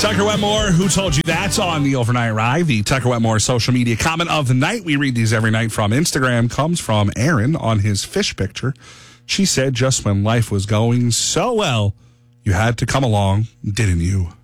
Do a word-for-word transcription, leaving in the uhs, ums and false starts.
Tucker Wetmore, who told you that's on the overnight ride? The Tucker Wetmore social media comment of the night. We read these every night from Instagram. Comes from Aaron on his fish picture. She said, just when life was going so well, you had to come along, didn't you?